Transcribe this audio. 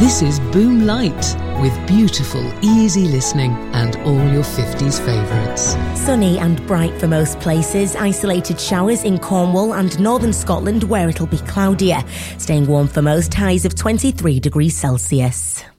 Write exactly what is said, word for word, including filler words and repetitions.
This is Boom Light, with beautiful, easy listening and all your fifties favourites. Sunny and bright for most places. Isolated showers in Cornwall and northern Scotland where it'll be cloudier. Staying warm for most, highs of twenty-three degrees Celsius.